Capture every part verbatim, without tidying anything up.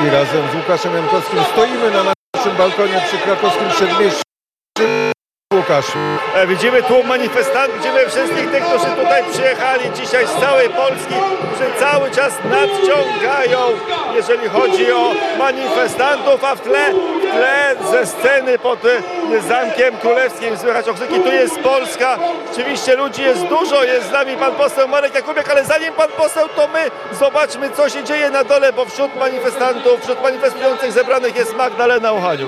i razem z Łukaszem Jankowskim stoimy na naszym balkonie przy krakowskim przedmieściu. Łukasz. Widzimy tłum manifestantów, widzimy wszystkich tych, którzy tutaj przyjechali dzisiaj z całej Polski, którzy cały czas nadciągają, jeżeli chodzi o manifestantów, a w tle, w tle ze sceny pod Zamkiem Królewskim słychać okrzyki, tu jest Polska. Oczywiście ludzi jest dużo, jest z nami pan poseł Marek Jakubiak, ale zanim pan poseł, to my zobaczmy, co się dzieje na dole, bo wśród manifestantów, wśród manifestujących zebranych jest Magdalena Uchaniuk.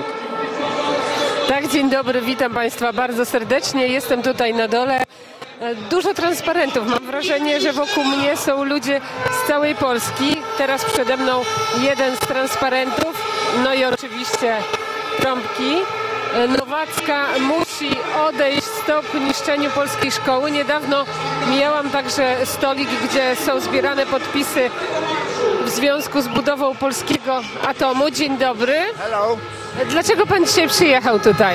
Tak, dzień dobry, witam Państwa bardzo serdecznie. Jestem tutaj na dole. Dużo transparentów. Mam wrażenie, że wokół mnie są ludzie z całej Polski. Teraz przede mną jeden z transparentów. No i oczywiście trąbki. Nowacka musi odejść, stop niszczeniu polskiej szkoły. Niedawno mijałam także stolik, gdzie są zbierane podpisy w związku z budową polskiego atomu. Dzień dobry. Hello. Dlaczego pan dzisiaj przyjechał tutaj?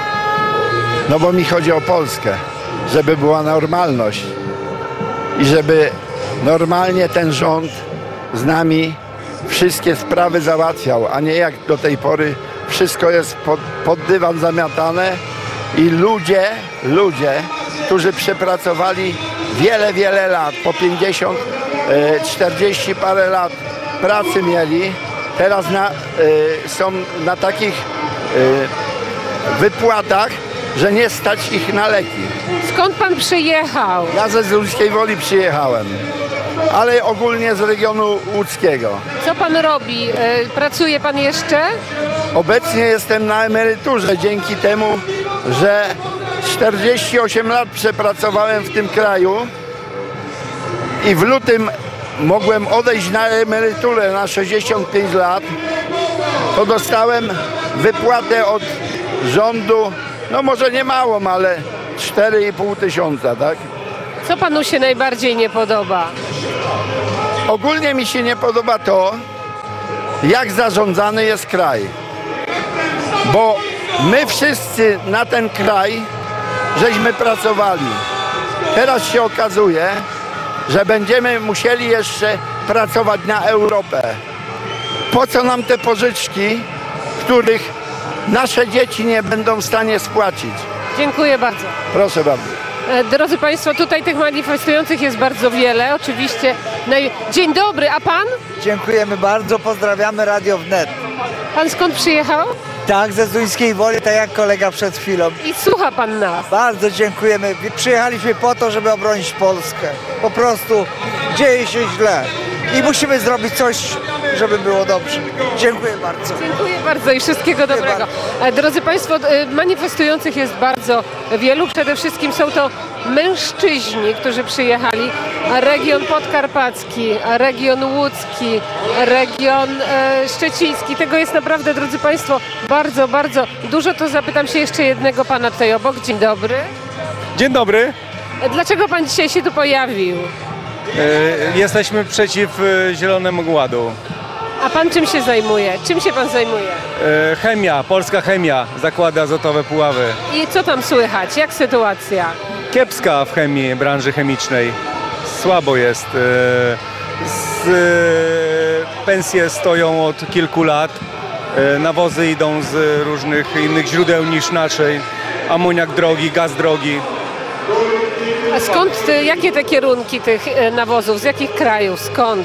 No bo mi chodzi o Polskę, żeby była normalność i żeby normalnie ten rząd z nami wszystkie sprawy załatwiał, a nie jak do tej pory wszystko jest pod, pod dywan zamiatane i ludzie, ludzie, którzy przepracowali wiele, wiele lat, po pięćdziesiąt, czterdzieści parę lat pracy mieli, teraz na, y, są na takich y, wypłatach, że nie stać ich na leki. Skąd pan przyjechał? Ja ze Zduńskiej Woli przyjechałem, ale ogólnie z regionu łódzkiego. Co pan robi? Y, pracuje pan jeszcze? Obecnie jestem na emeryturze dzięki temu, że czterdzieści osiem lat przepracowałem w tym kraju i w lutym mogłem odejść na emeryturę na sześćdziesiąt pięć lat, to dostałem wypłatę od rządu, no może nie małą, ale cztery i pół tysiąca, tak? Co panu się najbardziej nie podoba? Ogólnie mi się nie podoba to, jak zarządzany jest kraj. Bo my wszyscy na ten kraj żeśmy pracowali. Teraz się okazuje, że będziemy musieli jeszcze pracować na Europę. Po co nam te pożyczki, których nasze dzieci nie będą w stanie spłacić? Dziękuję bardzo. Proszę bardzo. Drodzy Państwo, tutaj tych manifestujących jest bardzo wiele. Oczywiście. Naj... Dzień dobry, a pan? Dziękujemy bardzo, pozdrawiamy Radio Wnet. Pan skąd przyjechał? Tak, ze Zduńskiej Woli, tak jak kolega przed chwilą. I słucha pan nas. Bardzo dziękujemy. Przyjechaliśmy po to, żeby obronić Polskę. Po prostu dzieje się źle i musimy zrobić coś, żeby było dobrze. Dziękuję bardzo. Dziękuję bardzo i wszystkiego dobrego. Drodzy Państwo, manifestujących jest bardzo wielu. Przede wszystkim są to mężczyźni, którzy przyjechali. Region podkarpacki, region łódzki, region e, szczeciński. Tego jest naprawdę, drodzy Państwo, bardzo, bardzo dużo. To zapytam się jeszcze jednego pana tutaj obok. Dzień dobry. Dzień dobry. Dlaczego pan dzisiaj się tu pojawił? E, jesteśmy przeciw e, Zielonemu Ładu. A pan czym się zajmuje? Czym się pan zajmuje? E, chemia, polska chemia, zakłady azotowe Puławy. I co tam słychać? Jak sytuacja? Kiepska w chemii, branży chemicznej. Słabo jest. E, z, e, pensje stoją od kilku lat. E, nawozy idą z różnych innych źródeł niż naszej. Amoniak drogi, gaz drogi. A skąd, jakie te kierunki tych nawozów? Z jakich krajów? Skąd?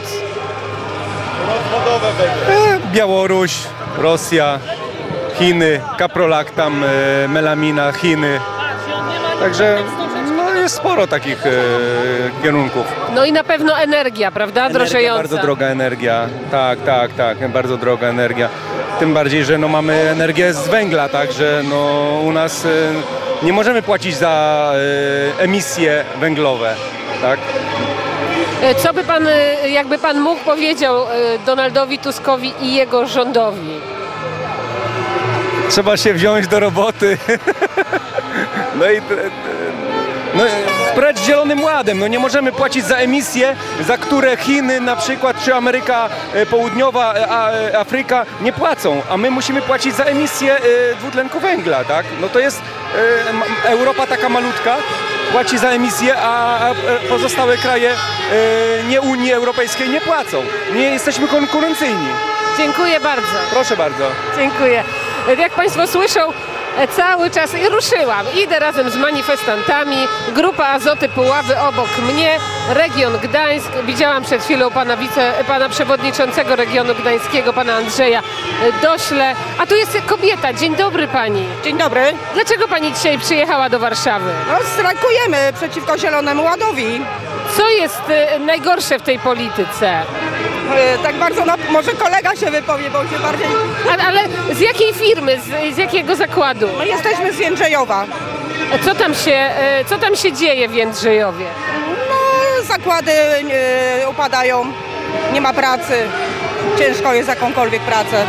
E, Białoruś, Rosja, Chiny, kaprolaktam, e, melamina, Chiny. Także no, jest sporo takich e, kierunków. No i na pewno energia, prawda? Energia, Drożejąca. bardzo droga energia. Tak, tak, tak. Bardzo droga energia. Tym bardziej, że no, mamy energię z węgla, także no, u nas e, nie możemy płacić za e, emisje węglowe. Tak? Co by pan, jakby pan mógł, powiedział Donaldowi Tuskowi i jego rządowi? Trzeba się wziąć do roboty. No i no, precz z Zielonym Ładem. No nie możemy płacić za emisje, za które Chiny na przykład, czy Ameryka Południowa, a, Afryka nie płacą, a my musimy płacić za emisję dwutlenku węgla, tak? No to jest Europa taka malutka, płaci za emisję, a pozostałe kraje nie Unii Europejskiej nie płacą. Nie jesteśmy konkurencyjni. Dziękuję bardzo. Proszę bardzo. Dziękuję. Jak Państwo słyszą, cały czas i ruszyłam. Idę razem z manifestantami. Grupa Azoty Puławy obok mnie. Region Gdańsk. Widziałam przed chwilą pana, wice, pana przewodniczącego regionu gdańskiego, pana Andrzeja Dośle. A tu jest kobieta. Dzień dobry pani. Dzień dobry. Dlaczego pani dzisiaj przyjechała do Warszawy? No, strajkujemy przeciwko Zielonemu Ładowi. Co jest e, najgorsze w tej polityce? E, tak bardzo, no, może kolega się wypowie, bo się bardziej... A, ale z jakiej firmy, z, z jakiego zakładu? My jesteśmy z Jędrzejowa. Co tam się, e, co tam się dzieje w Jędrzejowie? No, zakłady e, upadają, nie ma pracy. Ciężko jest jakąkolwiek pracę.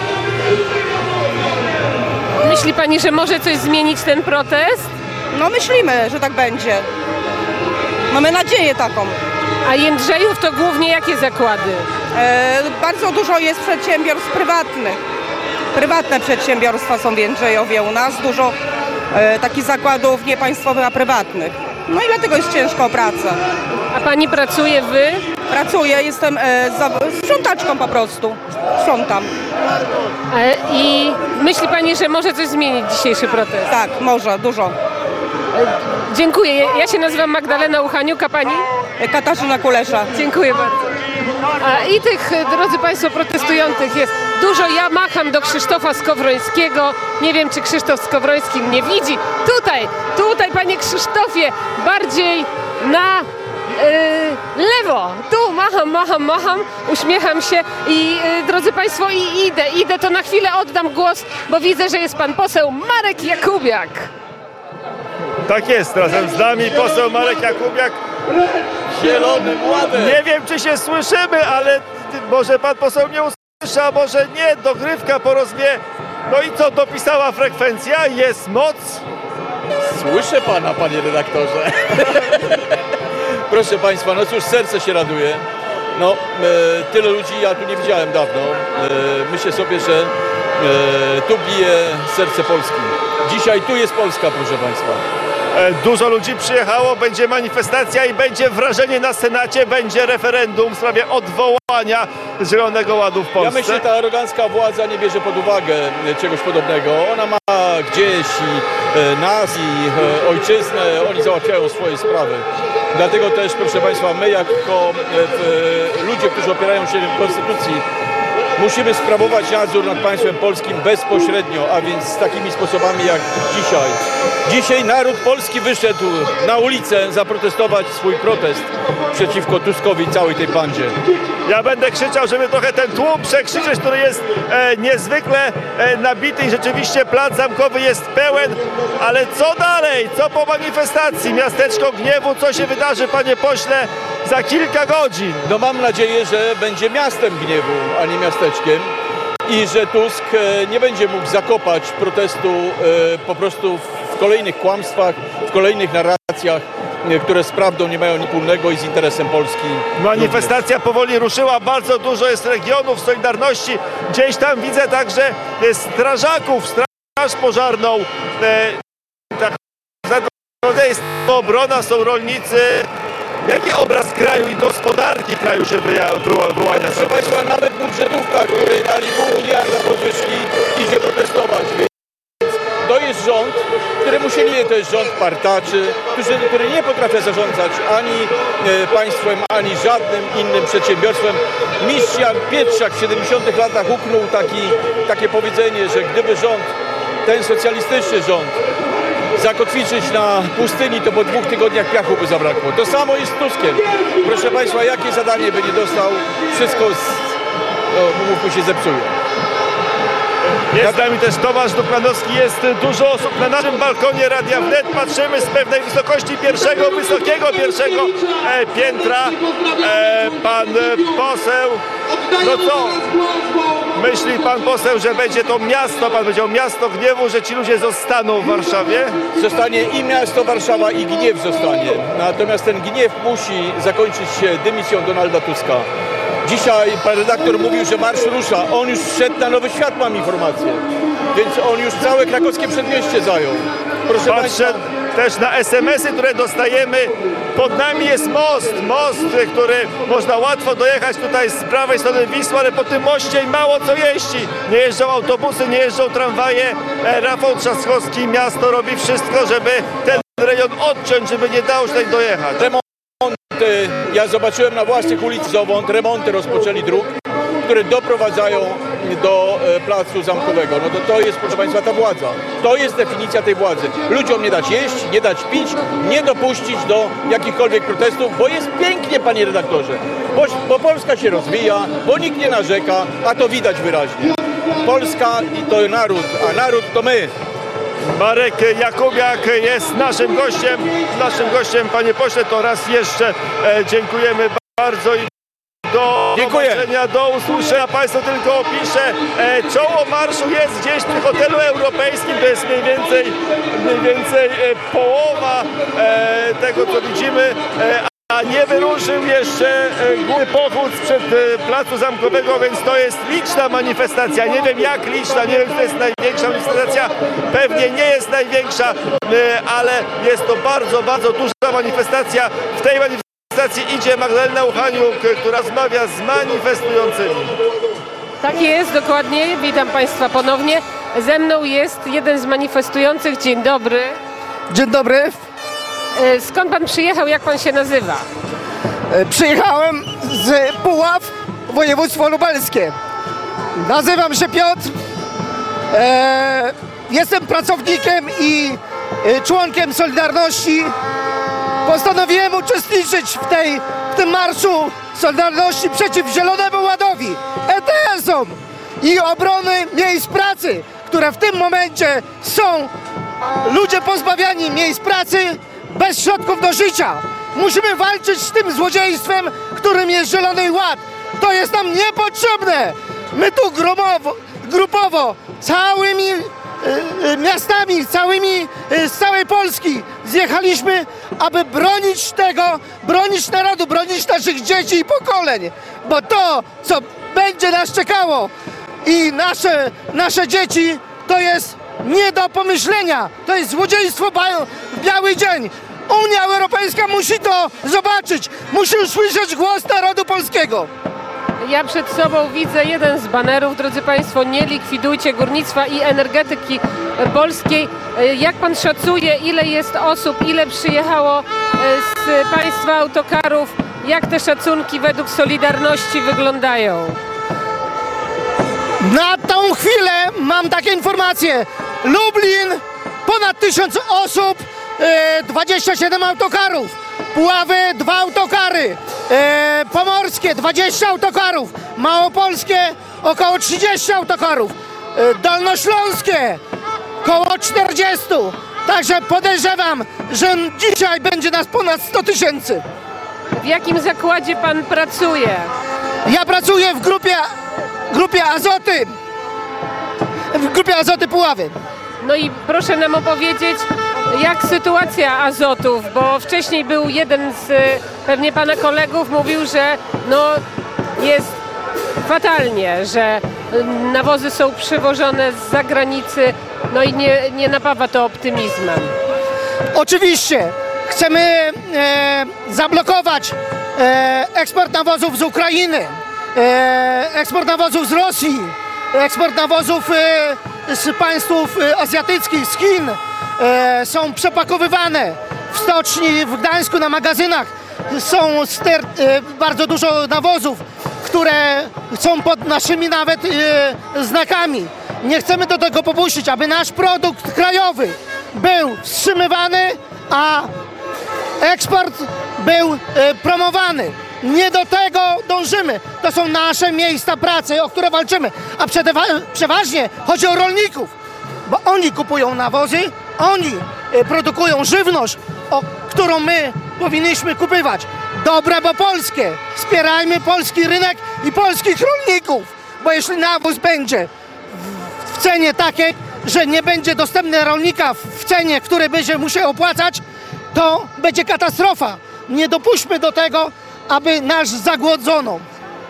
Myśli pani, że może coś zmienić ten protest? No myślimy, że tak będzie. Mamy nadzieję taką. A Jędrzejów to głównie jakie zakłady? E, bardzo dużo jest przedsiębiorstw prywatnych. Prywatne przedsiębiorstwa są w Jędrzejowie u nas. Dużo e, takich zakładów niepaństwowych, a prywatnych. No i dlatego jest ciężko o pracę. A pani pracuje wy? Pracuję, jestem e, za, sprzątaczką po prostu. Sprzątam. E, I myśli pani, że może coś zmienić dzisiejszy protest? Tak, może, dużo. Dziękuję. Ja się nazywam Magdalena Uchaniuk, a pani? E, Katarzyna Kulesza. Dziękuję bardzo. A, I tych, drodzy państwo, protestujących jest dużo. Ja macham do Krzysztofa Skowrońskiego. Nie wiem, czy Krzysztof Skowroński mnie widzi. Tutaj, tutaj, panie Krzysztofie, bardziej na yy, lewo. Tu macham, macham, macham, uśmiecham się i yy, drodzy państwo, i idę, idę, to na chwilę oddam głos, bo widzę, że jest pan poseł Marek Jakubiak. Tak jest, razem z nami poseł Marek Jakubiak. Zielonym Ładem. Nie wiem, czy się słyszymy, ale może pan poseł nie usłyszy, a może nie. Dogrywka porozumie. No i co, dopisała frekwencja? Jest moc? Słyszę pana, panie redaktorze. Proszę państwa, no cóż, serce się raduje. No, e, tyle ludzi ja tu nie widziałem dawno. E, myślę sobie, że e, tu bije serce Polski. Dzisiaj tu jest Polska, proszę państwa. Dużo ludzi przyjechało, będzie manifestacja i będzie wrażenie na Senacie, będzie referendum w sprawie odwołania Zielonego Ładu w Polsce. Ja myślę, że ta arogancka władza nie bierze pod uwagę czegoś podobnego. Ona ma gdzieś i nas, i ojczyznę, oni załatwiają swoje sprawy. Dlatego też, proszę państwa, my jako ludzie, którzy opierają się w Konstytucji, musimy sprawować nadzór nad państwem polskim bezpośrednio, a więc z takimi sposobami jak dzisiaj. Dzisiaj naród polski wyszedł na ulicę zaprotestować swój protest przeciwko Tuskowi i całej tej bandzie. Ja będę krzyczał, żeby trochę ten tłum przekrzyczeć, który jest e, niezwykle e, nabity i rzeczywiście plac Zamkowy jest pełen. Ale co dalej? Co po manifestacji? Miasteczko Gniewu, co się wydarzy, panie pośle, za kilka godzin? No mam nadzieję, że będzie miastem gniewu, a nie miasteczkiem i że Tusk nie będzie mógł zakopać protestu po prostu w kolejnych kłamstwach, w kolejnych narracjach, które z prawdą nie mają nic wspólnego i z interesem Polski. Manifestacja powoli ruszyła, bardzo dużo jest regionów Solidarności. Gdzieś tam widzę także strażaków, straż pożarną. Tak, jest obrona, są rolnicy. Jaki obraz kraju i gospodarki kraju się wyłania? Proszę państwa, nawet budżetówka, której dali pół miliarda podwyżki, idzie protestować. Więc to jest rząd, któremu się nie, to jest rząd partaczy, który, który nie potrafi zarządzać ani e, państwem, ani żadnym innym przedsiębiorstwem. Mistrz Jan Pietrzak w siedemdziesiątych latach uknął taki, takie powiedzenie, że gdyby rząd, ten socjalistyczny rząd, zakotwiczyć na pustyni, to po dwóch tygodniach piachu by zabrakło. To samo jest z Tuskiem. Proszę państwa, jakie zadanie by nie dostał, wszystko z, no, mówmy się zepsuje. Jest z nami też Tomasz Duklanowski, jest dużo osób na naszym balkonie Radia Wnet. Patrzymy z pewnej wysokości pierwszego, wysokiego pierwszego e, piętra. E, pan poseł, no co? Myśli pan poseł, że będzie to miasto, pan powiedział miasto gniewu, że ci ludzie zostaną w Warszawie? Zostanie i miasto Warszawa, i gniew zostanie. Natomiast ten gniew musi zakończyć się dymisją Donalda Tuska. Dzisiaj pan redaktor mówił, że marsz rusza. On już wszedł na Nowy Świat, mam informację. Więc on już całe krakowskie przedmieście zajął. Proszę Patrzę, państwa, też na es em esy, które dostajemy. Pod nami jest most, most, który można łatwo dojechać tutaj z prawej strony Wisły, ale po tym moście mało co jeździ. Nie jeżdżą autobusy, nie jeżdżą tramwaje. Rafał Trzaskowski, miasto robi wszystko, żeby ten rejon odciąć, żeby nie dało się tutaj dojechać. Remonty, ja zobaczyłem na własnych ulicach Zowąd, remonty rozpoczęli dróg, które doprowadzają do placu Zamkowego. No to to jest, proszę Państwa, ta władza. To jest definicja tej władzy. Ludziom nie dać jeść, nie dać pić, nie dopuścić do jakichkolwiek protestów, bo jest pięknie, panie redaktorze. Bo, bo Polska się rozwija, bo nikt nie narzeka, a to widać wyraźnie. Polska to naród, a naród to my. Marek Jakubiak jest naszym gościem. Naszym gościem, panie pośle, to raz jeszcze e, dziękujemy bardzo i do Dziękuję. zobaczenia, do usłyszenia. Państwo tylko opiszę. E, czoło marszu jest gdzieś w hotelu europejskim. To jest mniej więcej, mniej więcej e, połowa e, tego, co widzimy. E, A nie wyruszył jeszcze główny pochód sprzed placu Zamkowego, więc to jest liczna manifestacja. Nie wiem jak liczna, nie wiem czy to jest największa manifestacja. Pewnie nie jest największa, ale jest to bardzo, bardzo duża manifestacja. W tej manifestacji idzie Magdalena Uchaniuk, która rozmawia z manifestującymi. Tak jest, dokładnie. Witam Państwa ponownie. Ze mną jest jeden z manifestujących. Dzień dobry. Dzień dobry. Skąd pan przyjechał? Jak pan się nazywa? Przyjechałem z Puław, województwo lubelskie. Nazywam się Piotr. E, jestem pracownikiem i członkiem Solidarności. Postanowiłem uczestniczyć w, tej, w tym marszu Solidarności przeciw Zielonemu Ładowi, E T S-om i obrony miejsc pracy, które w tym momencie są ludzie pozbawiani miejsc pracy, bez środków do życia. Musimy walczyć z tym złodziejstwem, którym jest Zielony Ład. To jest nam niepotrzebne. My tu grupowo, grupowo całymi y, y, miastami, całymi, y, z całej Polski zjechaliśmy, aby bronić tego, bronić narodu, bronić naszych dzieci i pokoleń. Bo to, co będzie nas czekało i nasze, nasze dzieci, to jest nie do pomyślenia. To jest złodziejstwo w biały dzień. Unia Europejska musi to zobaczyć. Musi usłyszeć głos narodu polskiego. Ja przed sobą widzę jeden z banerów, drodzy Państwo, nie likwidujcie górnictwa i energetyki polskiej. Jak pan szacuje, ile jest osób, ile przyjechało z Państwa autokarów? Jak te szacunki według Solidarności wyglądają? Na tą chwilę mam takie informacje. Lublin, ponad tysiąc osób, dwadzieścia siedem autokarów. Puławy, dwa autokary. Pomorskie, dwadzieścia autokarów. Małopolskie, około trzydzieści autokarów. Dolnośląskie, około czterdzieści. Także podejrzewam, że dzisiaj będzie nas ponad sto tysięcy. W jakim zakładzie pan pracuje? Ja pracuję w grupie, grupie Azoty. W grupie Azoty Puławy. No i proszę nam opowiedzieć, jak sytuacja Azotów, bo wcześniej był jeden z pewnie pana kolegów, mówił, że no jest fatalnie, że nawozy są przywożone z zagranicy, no i nie, nie napawa to optymizmem. Oczywiście chcemy e, zablokować e, eksport nawozów z Ukrainy, e, eksport nawozów z Rosji, eksport nawozów e, z państw e, azjatyckich, z Chin. E, są przepakowywane w stoczni w Gdańsku na magazynach. Są ster, e, bardzo dużo nawozów, które są pod naszymi nawet e, znakami. Nie chcemy do tego popuścić, aby nasz produkt krajowy był wstrzymywany, a eksport był e, promowany. Nie do tego dążymy. To są nasze miejsca pracy, o które walczymy. A przeważnie chodzi o rolników, bo oni kupują nawozy, oni e, produkują żywność, o którą my powinniśmy kupywać. Dobre, bo polskie. Wspierajmy polski rynek i polskich rolników, bo jeśli nawóz będzie w cenie takiej, że nie będzie dostępny rolnika w cenie, który będzie musiał opłacać, to będzie katastrofa. Nie dopuśćmy do tego, aby nas zagłodzono.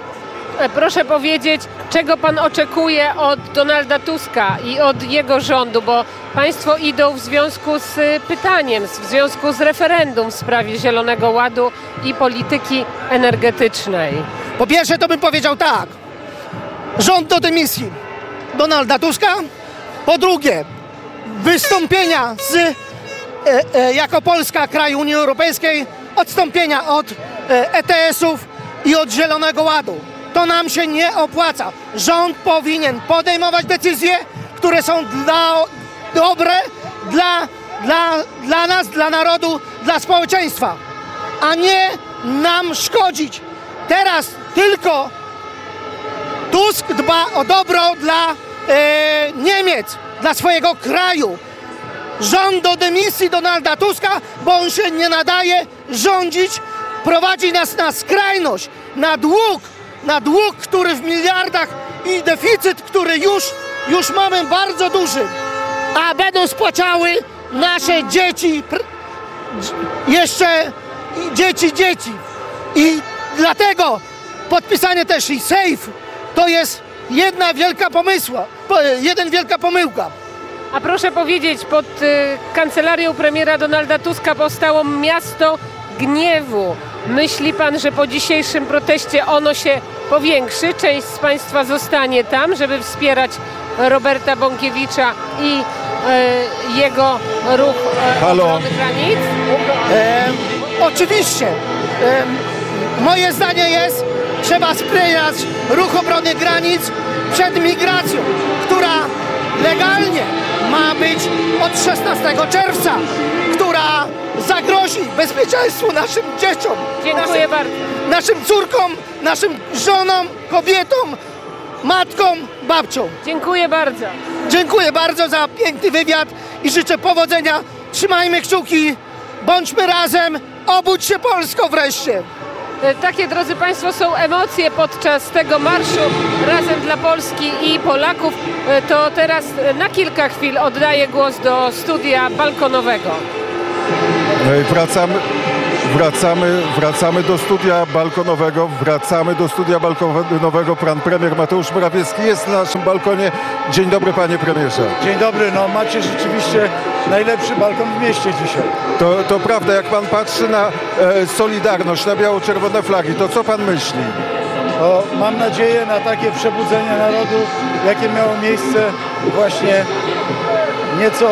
E, Proszę powiedzieć, czego pan oczekuje od Donalda Tuska i od jego rządu, bo państwo idą w związku z y, pytaniem, w związku z referendum w sprawie Zielonego Ładu i polityki energetycznej. Po pierwsze to bym powiedział tak. Rząd do dymisji Donalda Tuska. Po drugie, wystąpienia z, e, e, jako Polska, kraju Unii Europejskiej, odstąpienia od e, E T S-ów i od Zielonego Ładu. To nam się nie opłaca. Rząd powinien podejmować decyzje, które są dla, dobre dla, dla, dla nas, dla narodu, dla społeczeństwa, a nie nam szkodzić. Teraz tylko Tusk dba o dobro dla e, Niemiec, dla swojego kraju. Rząd do dymisji Donalda Tuska, bo on się nie nadaje rządzić, prowadzi nas na skrajność, na dług, na dług, który w miliardach i deficyt, który już, już mamy bardzo duży, a będą spłacały nasze dzieci, pr- jeszcze dzieci dzieci. I dlatego podpisanie też i safe to jest jedna wielka pomysła, po- jeden wielka pomyłka. A proszę powiedzieć, pod y, kancelarią premiera Donalda Tuska powstało miasto gniewu. Myśli pan, że po dzisiejszym proteście ono się powiększy? Część z państwa zostanie tam, żeby wspierać Roberta Bąkiewicza i y, jego ruch y, Halo. obrony granic? E, oczywiście. E, moje zdanie jest, trzeba sprzyjać ruch obrony granic przed migracją, która legalnie ma być od szesnastego czerwca, która zagrozi bezpieczeństwu naszym dzieciom, Dziękuję naszym, bardzo. naszym córkom, naszym żonom, kobietom, matkom, babciom. Dziękuję bardzo. Dziękuję bardzo za piękny wywiad i życzę powodzenia. Trzymajmy kciuki, bądźmy razem, obudź się Polsko wreszcie. E, Takie, drodzy Państwo, są emocje podczas tego marszu Razem dla Polski i Polaków. E, To teraz e, na kilka chwil oddaję głos do studia balkonowego. No i wracamy, wracamy, wracamy do studia balkonowego, wracamy do studia balkonowego. Pan premier Mateusz Morawiecki jest na naszym balkonie. Dzień dobry, panie premierze. Dzień dobry, no macie rzeczywiście najlepszy balkon w mieście dzisiaj. To, to prawda, jak pan patrzy na e, Solidarność, na biało-czerwone flagi, to co pan myśli? O, mam nadzieję na takie przebudzenie narodu, jakie miało miejsce właśnie nieco,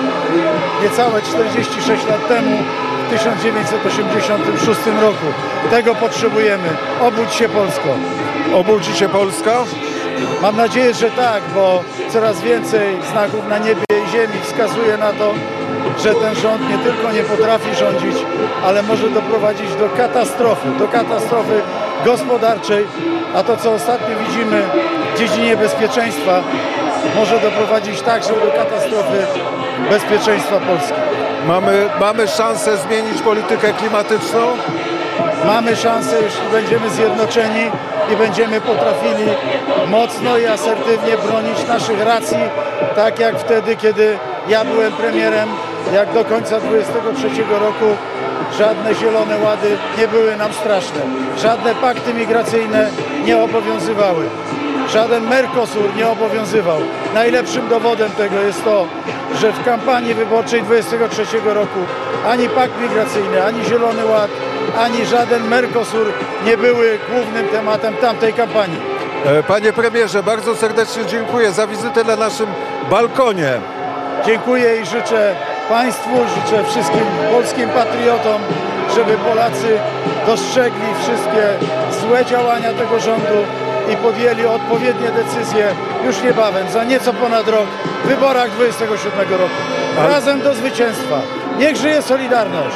niecałe czterdzieści sześć lat temu, w tysiąc dziewięćset osiemdziesiątym szóstym roku. Tego potrzebujemy. Obudź się Polsko. Obudzi się Polska? Mam nadzieję, że tak, bo coraz więcej znaków na niebie i ziemi wskazuje na to, że ten rząd nie tylko nie potrafi rządzić, ale może doprowadzić do katastrofy, do katastrofy gospodarczej, a to, co ostatnio widzimy w dziedzinie bezpieczeństwa, może doprowadzić także do katastrofy bezpieczeństwa Polski. Mamy, mamy szansę zmienić politykę klimatyczną? Mamy szansę, jeśli będziemy zjednoczeni i będziemy potrafili mocno i asertywnie bronić naszych racji, tak jak wtedy, kiedy ja byłem premierem, jak do końca dwudziestego trzeciego roku żadne zielone łady nie były nam straszne. Żadne pakty migracyjne nie obowiązywały. Żaden Mercosur nie obowiązywał. Najlepszym dowodem tego jest to, że w kampanii wyborczej dwudziestego trzeciego roku ani pakt migracyjny, ani Zielony Ład, ani żaden Mercosur nie były głównym tematem tamtej kampanii. E, Panie premierze, bardzo serdecznie dziękuję za wizytę na naszym balkonie. Dziękuję i życzę Państwu, życzę wszystkim polskim patriotom, żeby Polacy dostrzegli wszystkie złe działania tego rządu i podjęli odpowiednie decyzje już niebawem, za nieco ponad rok, w wyborach dwudziestego siódmego roku. Razem do zwycięstwa. Niech żyje Solidarność.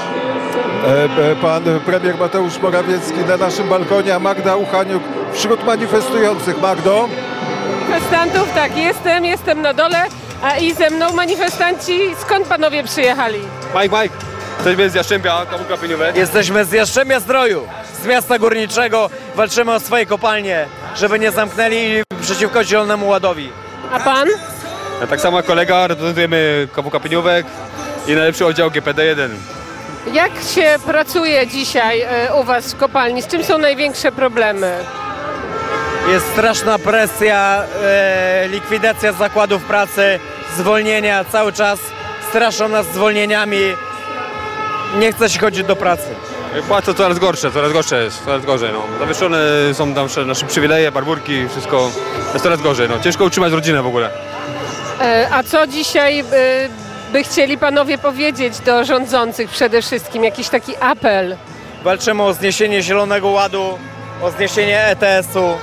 E, e, Pan premier Mateusz Morawiecki na naszym balkonie, a Magda Uchaniuk wśród manifestujących. Magdo? Manifestantów, tak, jestem, jestem na dole, a i ze mną manifestanci. Skąd panowie przyjechali? Mike, Mike, jesteśmy z Jastrzębia, K W K Pieniówek. Jesteśmy z Jastrzębia Zdroju, z miasta górniczego. Walczymy o swoje kopalnie, żeby nie zamknęli przeciwko Zielonemu Ładowi. A pan? A tak samo jak kolega, reprezentujemy K W K Pieniówek i najlepszy oddział G P D jeden. Jak się pracuje dzisiaj e, u was w kopalni? Z czym są największe problemy? Jest straszna presja, e, likwidacja zakładów pracy, zwolnienia cały czas. Straszą nas zwolnieniami. Nie chce się chodzić do pracy. Płace coraz gorsze, coraz gorsze jest, coraz gorzej. No. Zawieszone są tam nasze przywileje, barburki, wszystko jest coraz gorzej. No. Ciężko utrzymać rodzinę w ogóle. E, A co dzisiaj e, by chcieli panowie powiedzieć do rządzących przede wszystkim? Jakiś taki apel? Walczymy o zniesienie Zielonego Ładu, o zniesienie E T S-u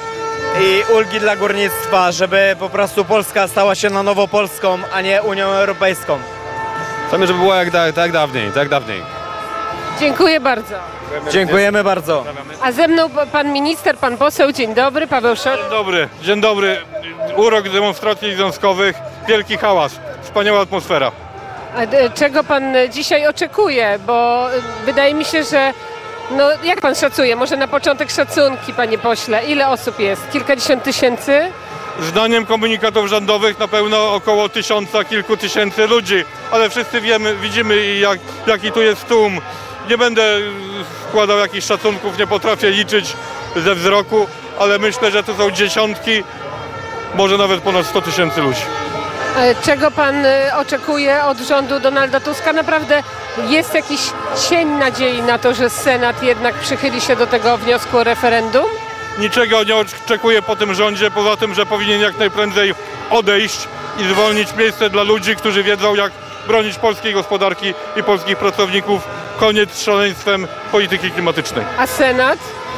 i ulgi dla górnictwa, żeby po prostu Polska stała się na nowo Polską, a nie Unią Europejską. Chcemy, żeby było jak, da, tak jak dawniej, tak jak dawniej. Dziękuję bardzo. Dziękujemy bardzo. A ze mną pan minister, pan poseł. Dzień dobry, Paweł Szot. Dzień dobry, dzień dobry. Urok demonstracji związkowych, wielki hałas, wspaniała atmosfera. A d- czego pan dzisiaj oczekuje? Bo y, wydaje mi się, że no jak pan szacuje? Może na początek szacunki, panie pośle. Ile osób jest? Kilkadziesiąt tysięcy? Zdaniem komunikatów rządowych na pewno około tysiąca, kilku tysięcy ludzi, ale wszyscy wiemy, widzimy jak, jaki tu jest tłum. Nie będę składał jakichś szacunków, nie potrafię liczyć ze wzroku, ale myślę, że to są dziesiątki, może nawet ponad sto tysięcy ludzi. E, Czego pan y, oczekuje od rządu Donalda Tuska? Naprawdę jest jakiś cień nadziei na to, że Senat jednak przychyli się do tego wniosku o referendum? Niczego nie oczekuję po tym rządzie, poza tym, że powinien jak najprędzej odejść i zwolnić miejsce dla ludzi, którzy wiedzą, jak bronić polskiej gospodarki i polskich pracowników. Koniec z szaleństwem polityki klimatycznej. A Senat?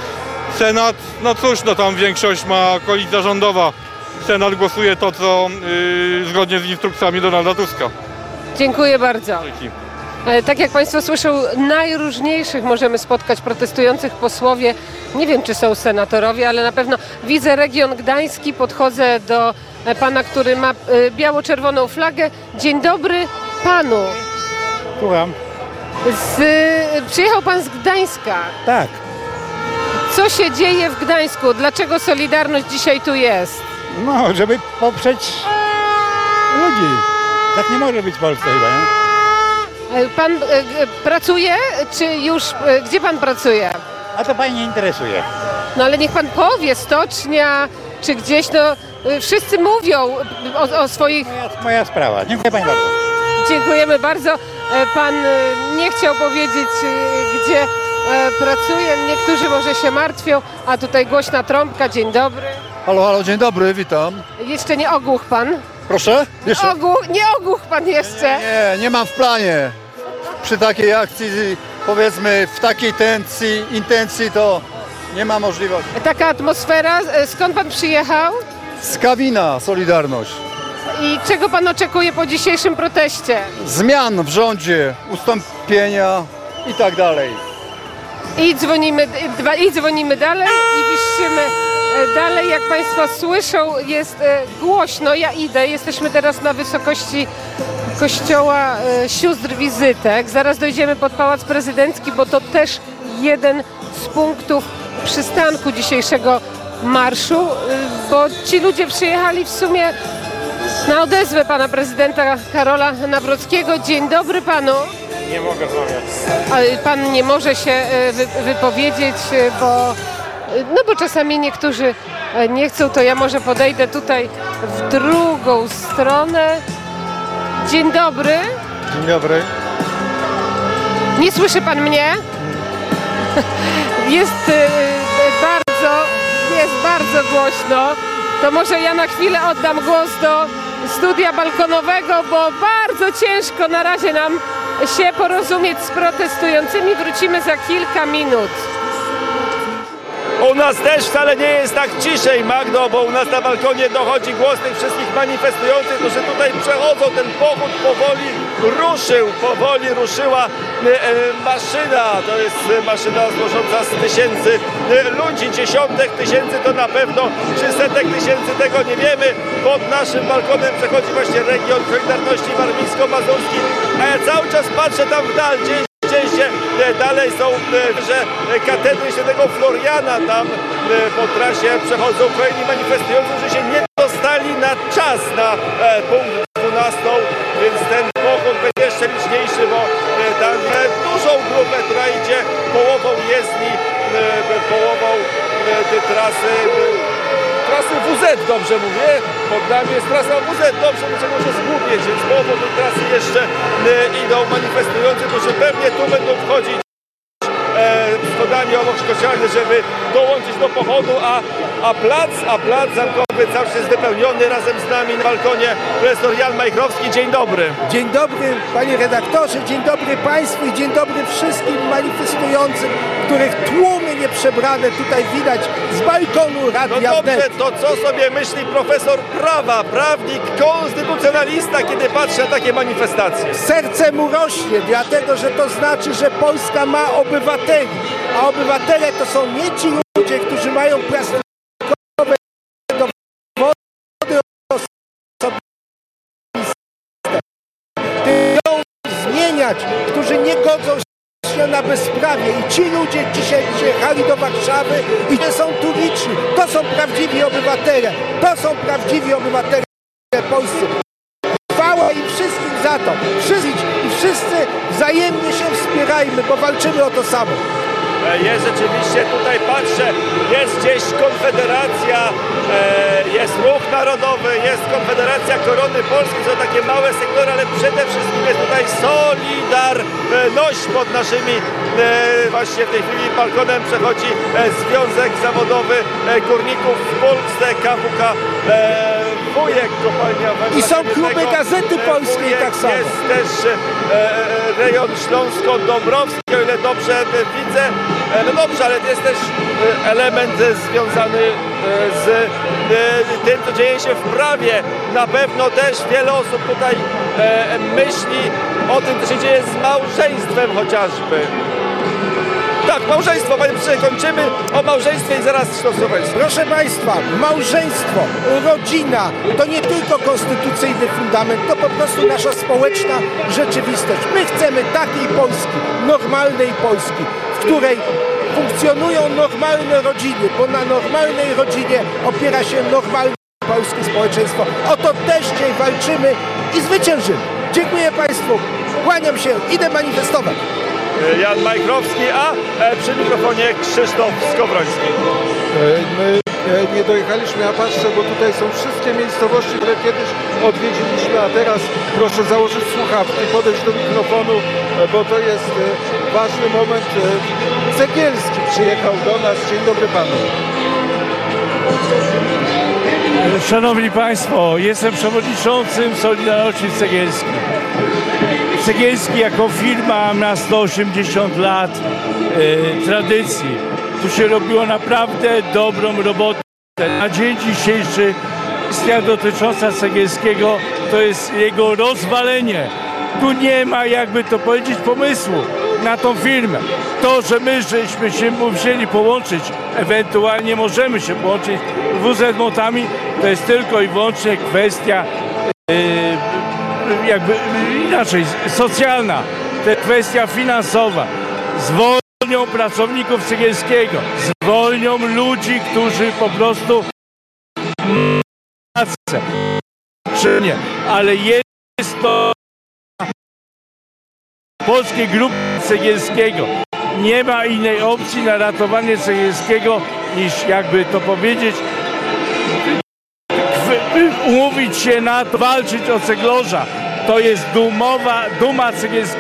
Senat, no cóż, no tam większość ma koalicja rządowa. Senat głosuje to, co yy, zgodnie z instrukcjami Donalda Tuska. Dziękuję bardzo. Dzięki. E, Tak jak państwo słyszą, najróżniejszych możemy spotkać protestujących posłowie. Nie wiem, czy są senatorowie, ale na pewno widzę region gdański. Podchodzę do e, pana, który ma e, biało-czerwoną flagę. Dzień dobry panu. Słucham. Z, przyjechał pan z Gdańska. Tak. Co się dzieje w Gdańsku? Dlaczego Solidarność dzisiaj tu jest? No, żeby poprzeć ludzi. Tak nie może być w Polsce chyba, nie? E, Pan e, e, pracuje, czy już, e, gdzie pan pracuje? A to pani nie interesuje. No ale niech pan powie, stocznia, czy gdzieś, no y, wszyscy mówią o, o swoich... Moja, moja sprawa. Dziękuję pani bardzo. Dziękujemy bardzo. E, Pan y, nie chciał powiedzieć, y, gdzie e, pracuje. Niektórzy może się martwią, a tutaj głośna trąbka. Dzień dobry. Halo, halo, dzień dobry, witam. Jeszcze nie ogłuch pan? Proszę? Jeszcze? Ogłuch, nie ogłuch pan jeszcze. Nie, nie mam w planie. Przy takiej akcji, powiedzmy, w takiej tencji, intencji to nie ma możliwości. Taka atmosfera. E, Skąd pan przyjechał? Z Kawina, Solidarność. I czego pan oczekuje po dzisiejszym proteście? Zmian w rządzie, ustąpienia i tak dalej. I dzwonimy, dwa- i dzwonimy dalej i piszemy e, dalej. Jak państwo słyszą, jest e, głośno. Ja idę. Jesteśmy teraz na wysokości kościoła e, Sióstr Wizytek. Zaraz dojdziemy pod Pałac Prezydencki, bo to też jeden z punktów przystanku dzisiejszego marszu, e, bo ci ludzie przyjechali w sumie na odezwę pana prezydenta Karola Nawrockiego. Dzień dobry panu. Nie mogę rozmawiać. Ale pan nie może się e, wy, wypowiedzieć, e, bo, e, no bo czasami niektórzy e, nie chcą, to ja może podejdę tutaj w drugą stronę. Dzień dobry. Dzień dobry. Nie słyszy pan mnie? Jest e, bardzo, jest bardzo głośno. To może ja na chwilę oddam głos do studia balkonowego, bo bardzo ciężko na razie nam się porozumieć z protestującymi. Wrócimy za kilka minut. U nas też wcale nie jest tak ciszej, Magdo, bo u nas na balkonie dochodzi głos tych wszystkich manifestujących, którzy tutaj przechodzą. Ten pochód powoli ruszył, powoli ruszyła e, e, maszyna. To jest maszyna złożąca z tysięcy e, ludzi, dziesiątek tysięcy to na pewno, czy setek tysięcy tego nie wiemy. Pod naszym balkonem przechodzi właśnie region Solidarności Warmińsko-Mazurski, a ja cały czas patrzę tam w dal, gdzieś Gdzieś dalej są, że katedry świętego Floriana, tam po trasie przechodzą kolejni manifestujący, że się nie dostali na czas na punkt dwunastą, więc ten pochód będzie jeszcze liczniejszy, bo tam dużą grupę, która idzie połową jezdni, połową tej trasy trasy W Z, dobrze mówię? Pod nami jest trasa W Z, dobrze, niczego się zgubię, więc po obok tej trasy jeszcze e, idą manifestujący, którzy pewnie tu będą wchodzić schodami obok kościołach, żeby dołączyć do pochodu, a, a plac, a plac zamkowy cały czas jest wypełniony. Razem z nami na balkonie profesor Jan Majchrowski. Dzień dobry. Dzień dobry panie redaktorze, dzień dobry państwu i dzień dobry wszystkim manifestującym, których tłumy nieprzebrane tutaj widać z balkonu Radia No dobrze, Wnet. to co sobie myśli profesor prawa, prawnik, konstytucjonalista, kiedy patrzy na takie manifestacje? Serce mu rośnie, dlatego że to znaczy, że Polska ma obywateli, a obywatele to są nie ci ludzie, którzy mają plastikowe dowody osobiste, chcą zmieniać, którzy nie godzą się na bezprawie i ci ludzie dzisiaj przyjechali do Warszawy i są tu liczni. To są prawdziwi obywatele, to są prawdziwi obywatele polscy. Chwała im wszystkim za to. Wszyscy i wszyscy wzajemnie się wspierajmy, bo walczymy o to samo. Jest rzeczywiście, tutaj patrzę, jest gdzieś Konfederacja, jest Ruch Narodowy, jest Konfederacja Korony Polskiej, są takie małe sektory, ale przede wszystkim jest tutaj Solidarność. Pod naszymi właśnie w tej chwili balkonem przechodzi Związek Zawodowy Górników w Polsce, K W K Wujek, kopalnia węgla. I są kluby Gazety Polskiej tak samo. Jest też rejon Śląsko-Dąbrowski, o ile dobrze widzę. No dobrze, ale to jest też element związany z tym, co dzieje się w prawie. Na pewno też wiele osób tutaj myśli o tym, co się dzieje z małżeństwem chociażby. Tak, małżeństwo, panie przewodniczący, kończymy o małżeństwie i zaraz ślubowieństwo. Proszę państwa, małżeństwo, rodzina to nie tylko konstytucyjny fundament, to po prostu nasza społeczna rzeczywistość. My chcemy takiej Polski, normalnej Polski, w której funkcjonują normalne rodziny, bo na normalnej rodzinie opiera się normalne polskie społeczeństwo. O to też dzisiaj walczymy i zwyciężymy. Dziękuję państwu, kłaniam się, idę manifestować. Jan Majchrowski, a przy mikrofonie Krzysztof Skowroński. My nie dojechaliśmy, a patrzę, bo tutaj są wszystkie miejscowości, które kiedyś odwiedziliśmy, a teraz proszę założyć słuchawki, podejść do mikrofonu, bo to jest ważny moment. Cegielski przyjechał do nas. Dzień dobry panu. Szanowni Państwo, jestem przewodniczącym Solidarności w Cegielskim. Cegielski jako firma ma sto osiemdziesiąt lat e, tradycji. Tu się robiło naprawdę dobrą robotę. Na dzień dzisiejszy kwestia dotycząca Cegielskiego to jest jego rozwalenie. Tu nie ma, jakby to powiedzieć, pomysłu na tą firmę. To, że my żeśmy się musieli połączyć, ewentualnie możemy się połączyć W Z Motami, to jest tylko i wyłącznie kwestia e, jakby inaczej, socjalna, to jest kwestia finansowa. Zwolnią pracowników Cegielskiego, zwolnią ludzi, którzy po prostu pracę, czy nie, ale jest to polskiej grupy Cegielskiego. Nie ma innej opcji na ratowanie Cegielskiego niż, jakby to powiedzieć, umówić się na to, walczyć o ceglarza. To jest dumowa, duma Cegielskiego.